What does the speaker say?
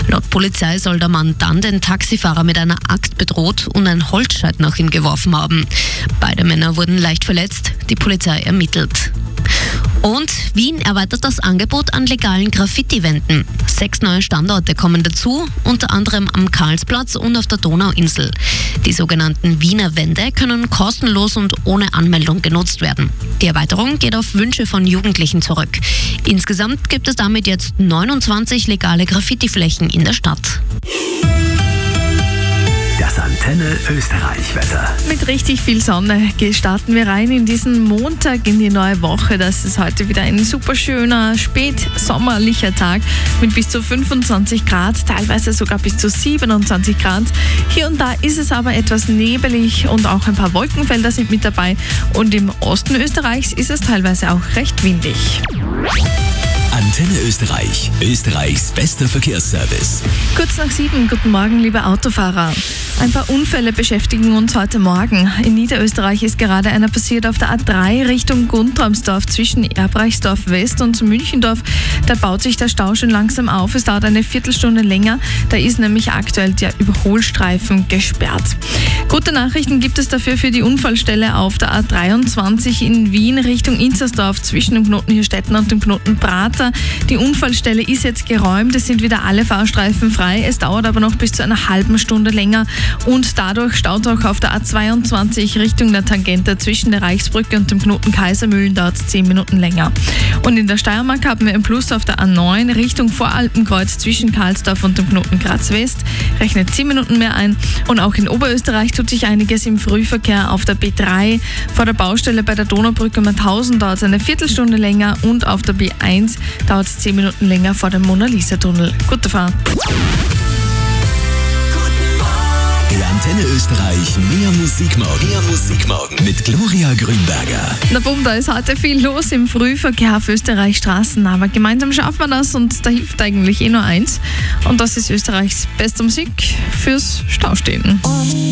Laut Polizei soll der Mann dann den Taxifahrer mit einer Axt bedroht und ein Holzscheit nach ihm geworfen haben. Beide Männer wurden leicht verletzt, die Polizei ermittelt. Und Wien erweitert das Angebot an legalen Graffiti-Wänden. 6 neue Standorte kommen dazu, unter anderem am Karlsplatz und auf der Donauinsel. Die sogenannten Wiener Wände können kostenlos und ohne Anmeldung genutzt werden. Die Erweiterung geht auf Wünsche von Jugendlichen zurück. Insgesamt gibt es damit jetzt 29 legale Graffiti-Flächen in der Stadt. Das Antenne Österreich-Wetter. Mit richtig viel Sonne starten wir rein in diesen Montag, in die neue Woche. Das ist heute wieder ein super schöner, spätsommerlicher Tag mit bis zu 25 Grad, teilweise sogar bis zu 27 Grad. Hier und da ist es aber etwas nebelig und auch ein paar Wolkenfelder sind mit dabei. Und im Osten Österreichs ist es teilweise auch recht windig. Antenne Österreich, Österreichs bester Verkehrsservice. Kurz nach 7, guten Morgen, liebe Autofahrer. Ein paar Unfälle beschäftigen uns heute Morgen. In Niederösterreich ist gerade einer passiert auf der A3 Richtung Guntramsdorf zwischen Erbreichsdorf West und Münchendorf. Da baut sich der Stau schon langsam auf. Es dauert eine Viertelstunde länger. Da ist nämlich aktuell der Überholstreifen gesperrt. Gute Nachrichten gibt es dafür für die Unfallstelle auf der A23 in Wien Richtung Inzersdorf zwischen dem Knoten Hirstetten und dem Knoten Prater. Die Unfallstelle ist jetzt geräumt. Es sind wieder alle Fahrstreifen frei. Es dauert aber noch bis zu einer halben Stunde länger. Und dadurch staut auch auf der A22 Richtung der Tangente zwischen der Reichsbrücke und dem Knoten Kaisermühlen dauert es 10 Minuten länger. Und in der Steiermark haben wir ein Plus auf der A9 Richtung Voralpenkreuz zwischen Karlsdorf und dem Knoten Graz West. Rechnet 10 Minuten mehr ein. Und auch in Oberösterreich tut sich einiges im Frühverkehr auf der B3. Vor der Baustelle bei der Donaubrücke Mauthausen dauert es eine Viertelstunde länger und auf der B1 dauert es 10 Minuten länger vor dem Mona-Lisa-Tunnel. Gute Fahrt! Der Antenne Österreich mehr Musikmorgen mit Gloria Grünberger. Na bumm, da ist heute viel los im Frühverkehr auf Österreichstraßen, aber gemeinsam schaffen wir das und da hilft eigentlich nur eins und das ist Österreichs beste Musik fürs Staustehen.